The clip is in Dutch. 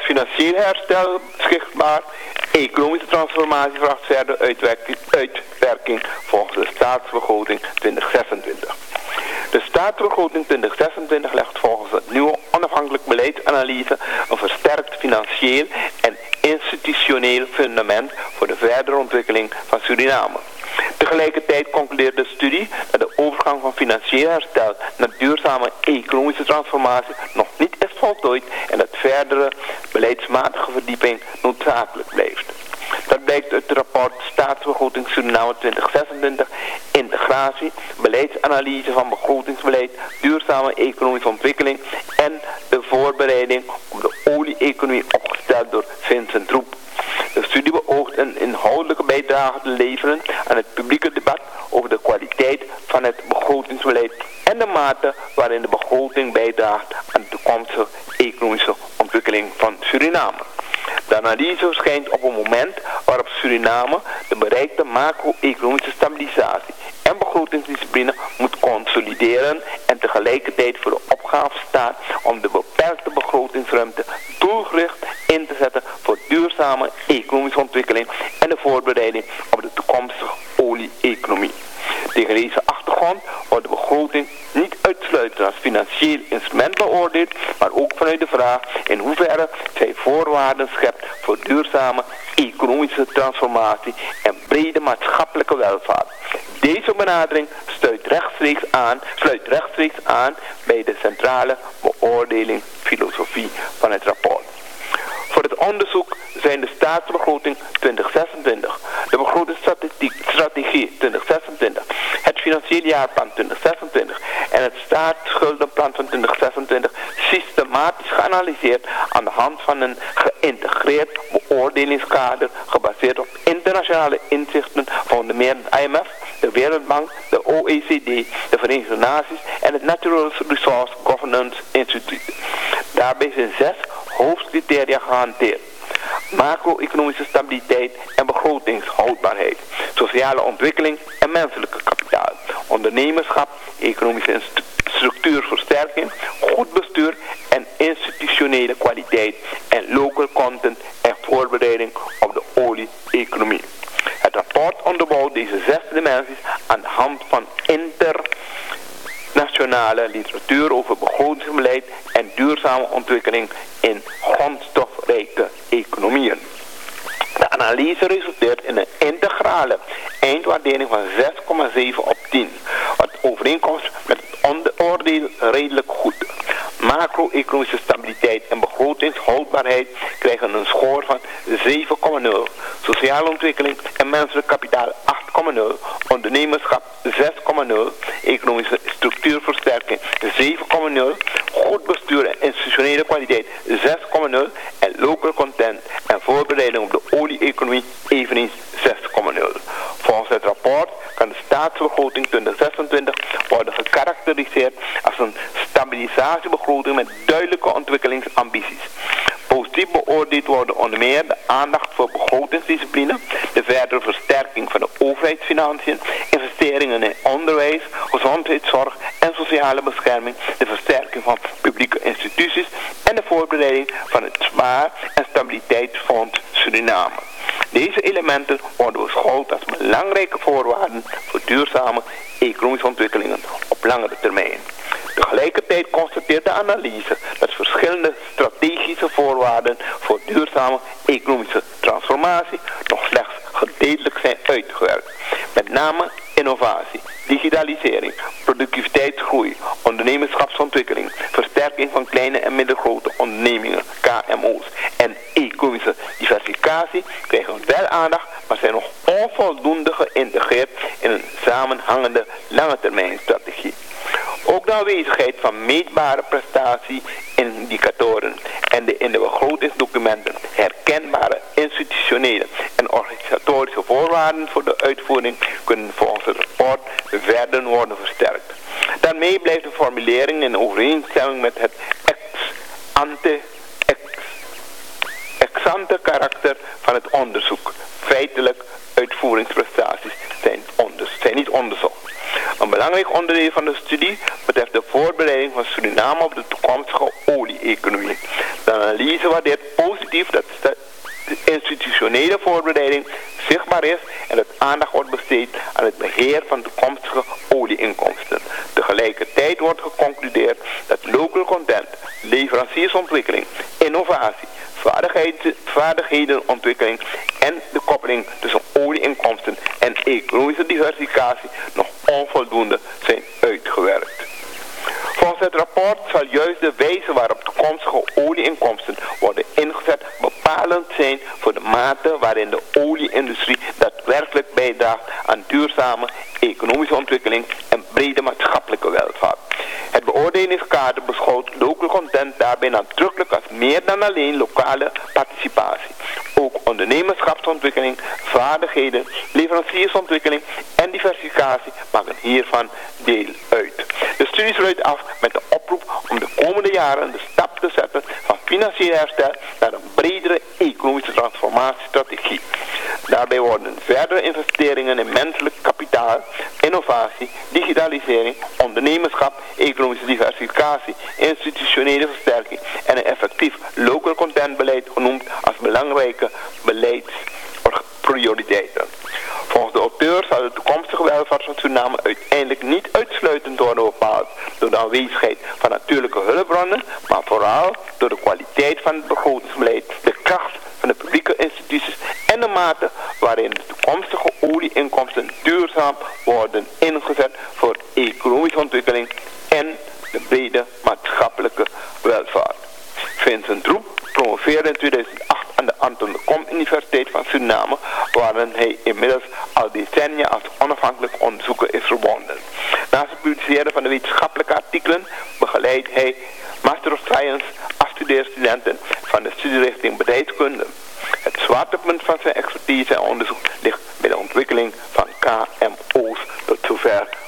financieel herstel zichtbaar. Economische transformatie vraagt verder uitwerking volgens de staatsbegroting 2026. De staatsbegroting 2026 legt volgens het nieuwe onafhankelijk beleidsanalyse een versterkt financieel en institutioneel fundament voor de verdere ontwikkeling van Suriname. Tegelijkertijd concludeert de studie dat de overgang van financieel herstel naar duurzame economische transformatie nog niet is voltooid en dat verdere beleidsmatige verdieping noodzakelijk blijft. Dat blijkt uit het rapport Staatsbegroting Suriname 2026, integratie, beleidsanalyse van begrotingsbeleid, duurzame economische ontwikkeling en de voorbereiding op de olie-economie opgesteld door Vincent Roep. De studie beoogt een inhoudelijke bijdrage te leveren aan het publieke debat over de kwaliteit van het begrotingsbeleid en de mate waarin de begroting bijdraagt aan de toekomstige economische ontwikkeling van Suriname. De analyse verschijnt op een moment waarop Suriname de bereikte macro-economische stabilisatie en begrotingsdiscipline moet consolideren en tegelijkertijd voor de opgave staat om de beperkte begrotingsruimte doelgericht in te zetten voor duurzame economische ontwikkeling en de voorbereiding op de toekomstige olie-economie. Tegen deze achtergrond wordt de begroting niet uitsluitend als financieel instrument beoordeeld, maar ook vanuit de vraag in hoeverre zij voorwaarden schept voor duurzame economische transformatie en brede maatschappelijke welvaart. Deze benadering sluit rechtstreeks aan bij de centrale beoordelingsfilosofie van het rapport. Voor het onderzoek zijn de staatsbegroting 2026, de begrotingsstrategie 2026, het financieel jaarplan 2026 en het staatsschuldenplan van 2026 systematisch geanalyseerd aan de hand van een geïntegreerd beoordelingskader gebaseerd op internationale inzichten van onder meer het IMF, de Wereldbank, de OECD, de Verenigde Naties en het Natural Resource Governance Institute. Daarbij zijn 6 hoofdcriteria gehanteerd: macro-economische stabiliteit en begrotingshoudbaarheid, sociale ontwikkeling en menselijke kapitaal, ondernemerschap, economische structuurversterking, goed bestuur en institutionele kwaliteit en local content en voorbereiding op de olie-economie. Het rapport onderbouwt deze 6 dimensies aan de hand van internationale literatuur over begrotingsbeleid en duurzame ontwikkeling in grondstofrijke economieën. De analyse resulteert in een integrale eindwaardering van 6,7 op 10, wat overeenkomt met het oordeel redelijk goed. Macro-economische stabiliteit en begrotingshoudbaarheid krijgen een score van 7,0, sociale ontwikkeling en menselijk kapitaal 8,0, ondernemerschap 6,0, economische structuurversterking 7,0, goed bestuur en institutionele kwaliteit 6,0 en local content en voorbereiding op de olie-economie eveneens 6,0. Volgens het rapport kan de staatsbegroting 2026 worden gekarakteriseerd als een stabilisatiebegroting met duidelijke ontwikkelingsambities. Positief beoordeeld worden onder meer de aandacht voor begrotingsdiscipline, de verdere versterking van de overheidsfinanciën, investeringen in onderwijs, gezondheidszorg en sociale bescherming, de versterking van publieke instituties en de voorbereiding van het Zwaar- en Stabiliteitsfonds Suriname. Deze elementen worden beschouwd als belangrijke voorwaarden voor duurzame economische ontwikkelingen op langere termijn. Tegelijkertijd constateert de analyse dat verschillende strategische voorwaarden voor duurzame economische transformatie nog slechts gedeeltelijk zijn uitgewerkt. Met name innovatie, digitalisering, productiviteitsgroei, ondernemerschapsontwikkeling, versterking van kleine en middelgrote ondernemingen, KMO's en economische diversificatie krijgen wel aandacht, maar zijn nog onvoldoende geïntegreerd in een samenhangende langetermijnstrategie. Ook de aanwezigheid van meetbare prestatieindicatoren en de in de begrotingsdocumenten herkenbare institutionele en organisatorische voorwaarden voor de uitvoering kunnen volgens het rapport verder worden versterkt. Daarmee blijft de formulering in overeenstemming met het ex-ante karakter van het onderzoek. Feitelijk, uitvoeringsprestaties zijn niet onderzocht. Een belangrijk onderdeel van de studie betreft de voorbereiding van Suriname op de toekomstige olie-economie. De analyse waardeert positief dat de institutionele voorbereiding zichtbaar is en dat aandacht wordt besteed aan het beheer van toekomstige olieinkomsten. Tegelijkertijd wordt geconcludeerd dat local content, leveranciersontwikkeling, innovatie, vaardigheden-ontwikkeling en de koppeling tussen olieinkomsten en economische diversificatie nog onvoldoende zijn uitgewerkt. Volgens het rapport zal juist de wijze waarop toekomstige olieinkomsten worden ingezet bepalend zijn voor de mate waarin de olieindustrie daadwerkelijk bijdraagt aan duurzame economische ontwikkeling en brede maatschappelijke welvaart. Het beoordelingskader beschouwt local content daarbij nadrukkelijk als meer dan alleen lokale participatie. Ook ondernemerschapsontwikkeling, vaardigheden, leveranciersontwikkeling en diversificatie maken hiervan deel uit. De studie sluit af met de oproep om de komende jaren de stap te zetten van financieel herstel naar een bredere economische transformatiestrategie. Daarbij worden verdere investeringen in menselijk kapitaal, innovatie, digitalisering, ondernemerschap, economische diversificatie, institutionele versterking en een effectief local content beleid genoemd als belangrijke beleidsprioriteiten. Volgens de auteur zal de toekomstige welvaart van Suriname uiteindelijk niet uitsluitend worden bepaald door de aanwezigheid van natuurlijke hulpbronnen, maar vooral door de kwaliteit van het begrotingsbeleid, de kracht van de publieke instituties en de mate waarin de toekomstige olieinkomsten duurzaam worden ingezet voor economische ontwikkeling en de brede maatschappelijke welvaart. Vincent Roep promoveerde in 2008 aan de Anton de Kom Universiteit van Suriname, waarin hij inmiddels al decennia als onafhankelijk onderzoeker is verbonden. Naast het publiceren van de wetenschappelijke artikelen begeleidt hij Master of Science afstudeerstudenten van de studierichting bedrijfskunde. Het zwaartepunt van zijn expertise en onderzoek ligt bij de ontwikkeling van KMO's. Tot zover